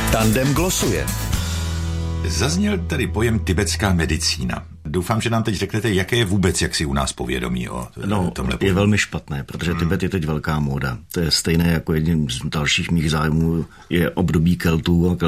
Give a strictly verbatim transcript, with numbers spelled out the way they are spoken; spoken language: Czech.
Tandem glosuje. Zazněl tady pojem tibetská medicína. Doufám, že nám teď řeknete, jaké je vůbec jaksi u nás povědomí o no, tomhle pojmu. Je velmi špatné, protože hmm. Tibet je teď velká móda. To je stejné jako jedním z dalších mých zájmů je období Keltů.